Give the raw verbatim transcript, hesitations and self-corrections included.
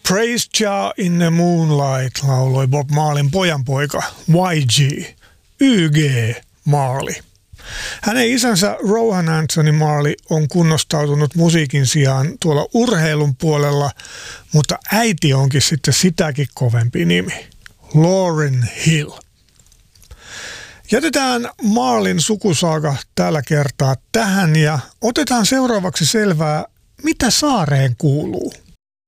Praise Jah in the Moonlight lauloi Bob Marleyn pojanpoika Y G, Y G Marley. Hänen isänsä Rowan Anthony Marley on kunnostautunut musiikin sijaan tuolla urheilun puolella, mutta äiti onkin sitten sitäkin kovempi nimi, Lauryn Hill. Jätetään Marleyn sukusaaga tällä kertaa tähän ja otetaan seuraavaksi selvää, mitä saareen kuuluu.